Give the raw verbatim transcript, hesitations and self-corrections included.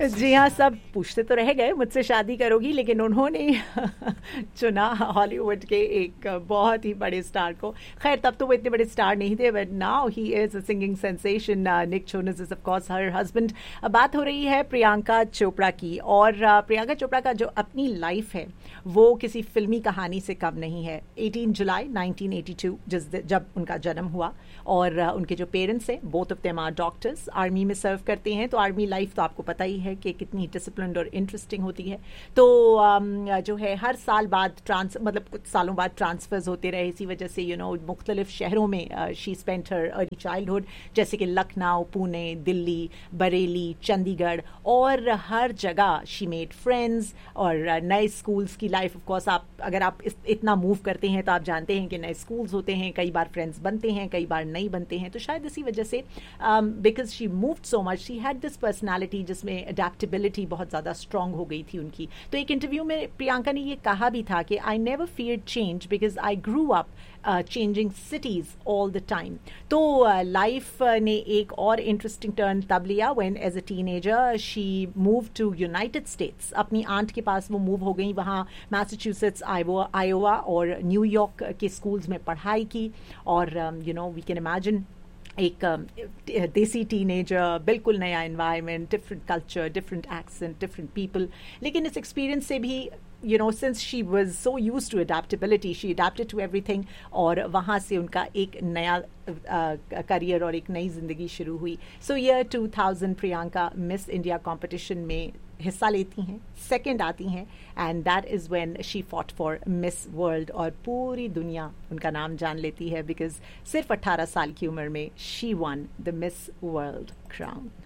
जी हाँ, सब पूछते तो रह गए मुझसे शादी करोगी, लेकिन उन्होंने चुना हॉलीवुड के एक बहुत ही बड़े स्टार को। खैर तब तो वो इतने बड़े स्टार नहीं थे, but now he is a singing sensation. Nick Jonas is of course her husband. बात हो रही है प्रियंका चोपड़ा की, और uh, प्रियंका चोपड़ा का जो अपनी लाइफ है वो किसी फिल्मी कहानी से कम नहीं है। अठारह जुलाई नाइनटीन एटी टू जिस जब उनका जन्म हुआ, और uh, उनके जो पेरेंट्स हैं both of them are doctors, army में सर्व करते हैं। तो आर्मी लाइफ तो आपको पता ही है कि कितनी डिसिप्लिन्ड और इंटरेस्टिंग होती है। तो um, जो है हर साल बाद ट्रांस मतलब कुछ सालों बाद ट्रांसफर्स होते रहे, इसी वजह से यू नो मुख्तलिफ शहरों में she spent her early childhood, जैसे कि लखनऊ, पुणे, दिल्ली, बरेली, चंडीगढ़, और हर जगह शी मेड फ्रेंड्स। और uh, नए स्कूल्स की लाइफ, ऑफ कोर्स आप अगर आप इस, इतना मूव करते हैं तो आप जानते हैं कि नए स्कूल्स होते हैं, कई बार फ्रेंड्स बनते हैं, कई बार नहीं बनते हैं। तो शायद इसी वजह से because she moved so much, she had this personality जिसमें अडेप्टेबिलिटी बहुत ज़्यादा स्ट्रांग हो गई थी उनकी। तो एक इंटरव्यू में प्रियंका ने ये कहा भी था कि I never feared change because I grew up changing cities all the time. तो लाइफ uh, ने एक और इंटरेस्टिंग टर्न तब लिया when as a teenager she move to United states. अपनी आंट के पास वो मूव हो गई, वहाँ मैसाचुसेट्स, आयोवा और न्यूयॉर्क के स्कूल्स में पढ़ाई की। और you know we can imagine एक देसी टीनेजर, बिल्कुल नया environment, different culture, different accent, different people. लेकिन इस एक्सपीरियंस से भी you know since she was so used to adaptability, she adapted to everything, और वहाँ से उनका एक नया करियर और एक नई जिंदगी शुरू हुई। सो year two thousand Priyanka miss India competition में हिस्सा लेती हैं, सेकंड आती हैं, and that is when she fought for miss world. और पूरी दुनिया उनका नाम जान लेती है बिकॉज सिर्फ अट्ठारह साल की उम्र में she one the miss world crown.